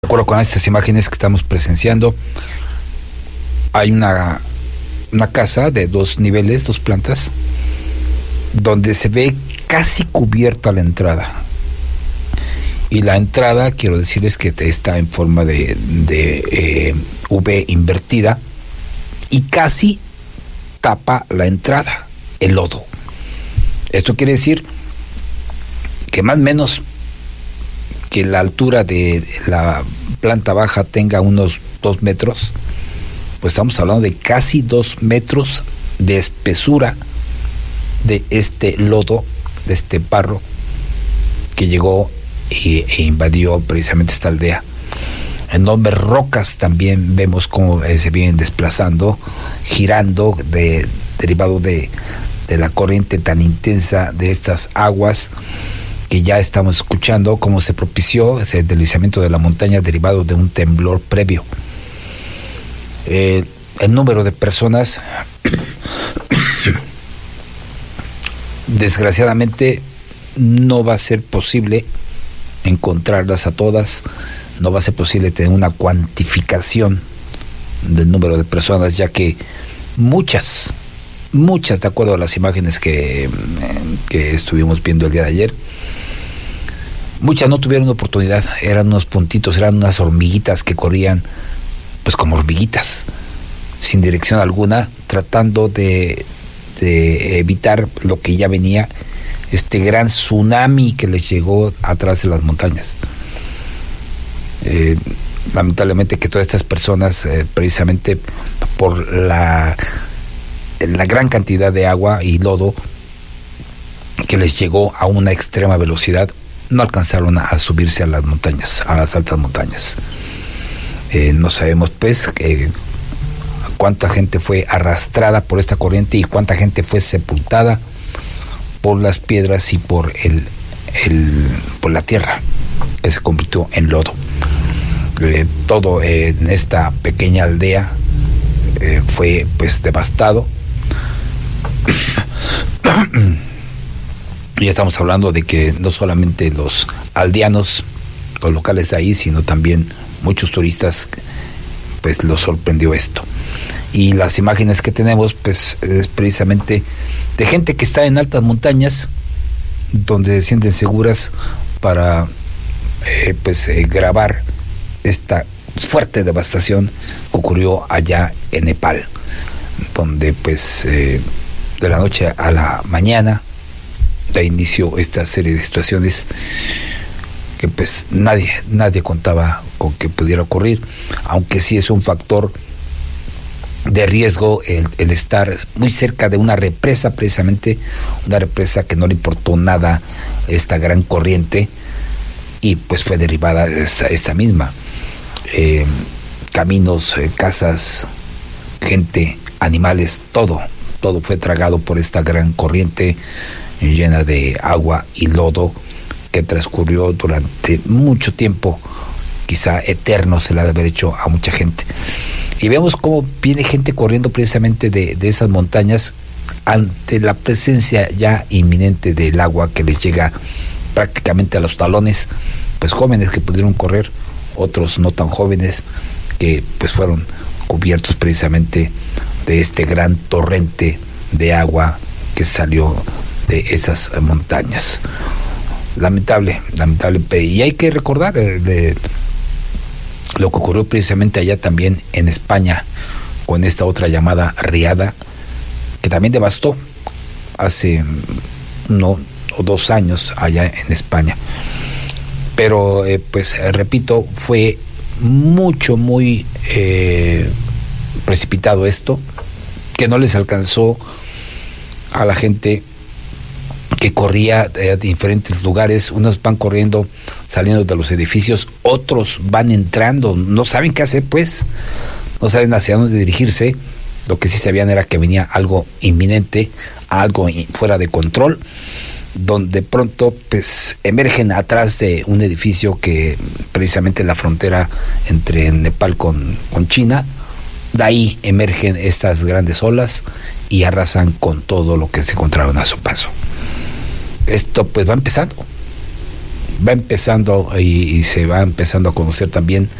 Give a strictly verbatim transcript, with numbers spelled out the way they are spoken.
De acuerdo con estas imágenes que estamos presenciando, hay una, una casa de dos niveles, dos plantas, donde se ve casi cubierta la entrada. Y la entrada, quiero decirles que está en forma de, de eh, V invertida y casi tapa la entrada, el lodo. Esto quiere decir que más o menos que la altura de la planta baja tenga unos dos metros, pues estamos hablando de casi dos metros de espesura de este lodo, de este barro que llegó e, e invadió precisamente esta aldea. Enormes rocas también vemos cómo eh, se vienen desplazando, girando, de, derivado de, de la corriente tan intensa de estas aguas que ya estamos escuchando, cómo se propició ese deslizamiento de la montaña derivado de un temblor previo. Eh, el número de personas, desgraciadamente, no va a ser posible encontrarlas a todas, no va a ser posible tener una cuantificación del número de personas, ya que muchas, muchas, de acuerdo a las imágenes que, que estuvimos viendo el día de ayer, muchas no tuvieron oportunidad, eran unos puntitos, eran unas hormiguitas que corrían pues como hormiguitas, sin dirección alguna, tratando de, de evitar lo que ya venía, este gran tsunami que les llegó atrás de las montañas. Eh, lamentablemente que todas estas personas, eh, precisamente por la, la gran cantidad de agua y lodo que les llegó a una extrema velocidad, no alcanzaron a, a subirse a las montañas, a las altas montañas. Eh, no sabemos pues eh, cuánta gente fue arrastrada por esta corriente y cuánta gente fue sepultada por las piedras y por el, el por la tierra que se convirtió en lodo. Eh, todo eh, en esta pequeña aldea eh, fue pues devastado. Y estamos hablando de que no solamente los aldeanos, los locales de ahí, sino también muchos turistas, pues los sorprendió esto. Y las imágenes que tenemos, pues es precisamente de gente que está en altas montañas, donde se sienten seguras para eh, pues eh, grabar esta fuerte devastación que ocurrió allá en Nepal, donde pues eh, de la noche a la mañana da inicio esta serie de situaciones que pues nadie, nadie contaba con que pudiera ocurrir, aunque sí es un factor de riesgo el, el estar muy cerca de una represa, precisamente una represa que no le importó nada esta gran corriente y pues fue derribada esa, esa misma. Eh, caminos, eh, casas, gente, animales, todo, todo fue tragado por esta gran corriente llena de agua y lodo que transcurrió durante mucho tiempo, quizá eterno se le ha de haber hecho a mucha gente. Y vemos cómo viene gente corriendo precisamente de, de esas montañas ante la presencia ya inminente del agua que les llega prácticamente a los talones, pues jóvenes que pudieron correr, otros no tan jóvenes que pues fueron cubiertos precisamente de este gran torrente de agua que salió de esas montañas. Lamentable, lamentable. Y hay que recordar eh, lo que ocurrió precisamente allá también en España con esta otra llamada riada que también devastó hace uno o dos años allá en España. Pero eh, pues eh, repito, fue mucho, muy eh, precipitado esto, que no les alcanzó a la gente que corría de diferentes lugares. Unos van corriendo, saliendo de los edificios, otros van entrando, no saben qué hacer pues, no saben hacia dónde dirigirse. Lo que sí sabían era que venía algo inminente, algo fuera de control, donde pronto pues emergen atrás de un edificio que precisamente en la frontera entre Nepal con, con China. De ahí emergen estas grandes olas y arrasan con todo lo que se encontraron a su paso. Esto pues va empezando, va empezando y, y se va empezando a conocer también